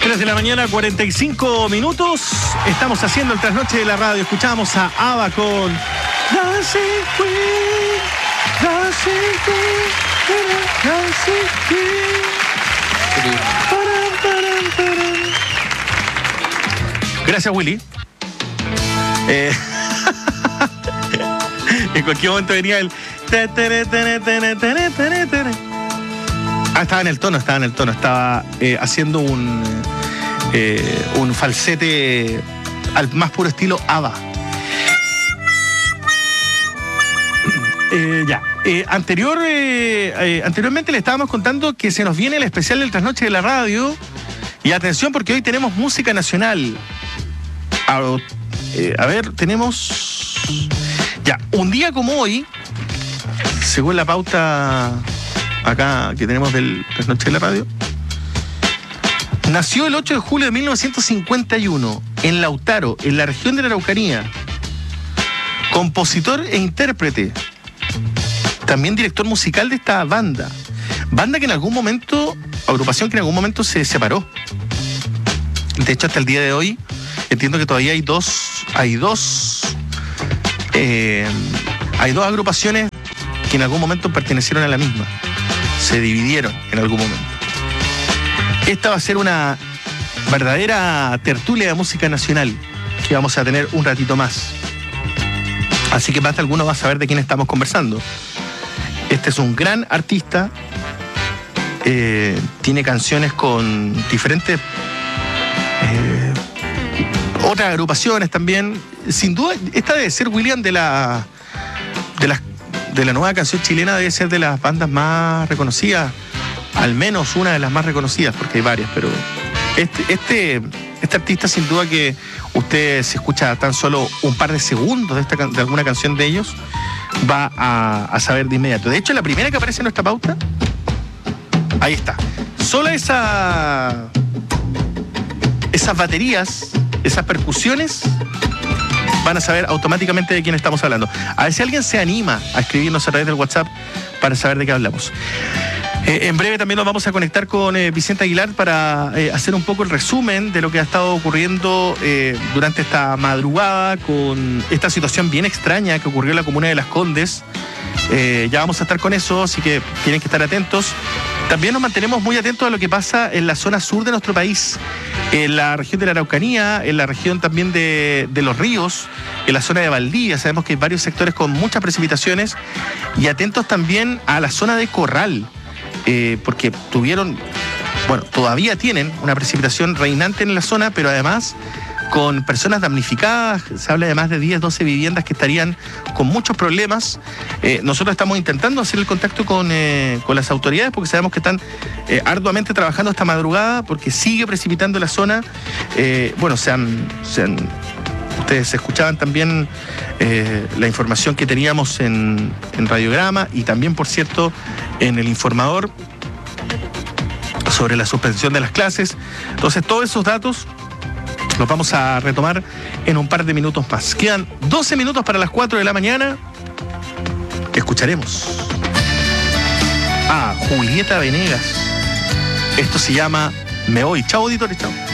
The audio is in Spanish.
3 de la mañana, 45 minutos. Estamos haciendo el trasnoche de la radio. Escuchamos a ABBA con Dancing Queen, Dancing Queen, Dancing Queen. Gracias, Willy. En cualquier momento venía el... estaba en el tono. Estaba haciendo un falsete al más puro estilo ABBA. Anteriormente le estábamos contando que se nos viene el especial del trasnoche de la radio. Y atención, porque hoy tenemos música nacional. A ver, tenemos... Ya, un día como hoy, según la pauta acá que tenemos del trasnoche de la radio, nació el 8 de julio de 1951 en Lautaro, en la región de la Araucanía. Compositor e intérprete. También director musical de esta banda. Agrupación que en algún momento se separó. De hecho, hasta el día de hoy, entiendo que todavía hay dos agrupaciones que en algún momento pertenecieron a la misma. Se dividieron en algún momento. Esta va a ser una verdadera tertulia de música nacional que vamos a tener un ratito más. Así que más de alguno va a saber de quién estamos conversando. Este es un gran artista. Tiene canciones con diferentes otras agrupaciones también. Sin duda, esta debe ser, William, de la nueva canción chilena, debe ser de las bandas más reconocidas, al menos una de las más reconocidas, porque hay varias, pero este artista, sin duda que usted, se escucha tan solo un par de segundos de alguna canción de ellos, va a saber de inmediato. De hecho, la primera que aparece en nuestra pauta, ahí está. Solo esas baterías, esas percusiones, van a saber automáticamente de quién estamos hablando. A ver si alguien se anima a escribirnos a través del WhatsApp para saber de qué hablamos. En breve también nos vamos a conectar con Vicente Aguilar para hacer un poco el resumen de lo que ha estado ocurriendo durante esta madrugada con esta situación bien extraña que ocurrió en la comuna de Las Condes. Ya vamos a estar con eso, así que tienen que estar atentos. También nos mantenemos muy atentos a lo que pasa en la zona sur de nuestro país, en la región de la Araucanía, en la región también de Los Ríos, en la zona de Valdivia. Sabemos que hay varios sectores con muchas precipitaciones, y atentos también a la zona de Corral, porque todavía tienen una precipitación reinante en la zona, pero además con personas damnificadas. Se habla de más de 10, 12 viviendas que estarían con muchos problemas. Nosotros estamos intentando hacer el contacto con las autoridades, porque sabemos que están arduamente trabajando esta madrugada, porque sigue precipitando la zona. Ustedes escuchaban también la información que teníamos en Radiograma, y también, por cierto, en El Informador, sobre la suspensión de las clases. Entonces, todos esos datos los vamos a retomar en un par de minutos más. Quedan 12 minutos para las 4 de la mañana. Escucharemos a Julieta Venegas. Esto se llama Me Voy. Chao, auditores, chao.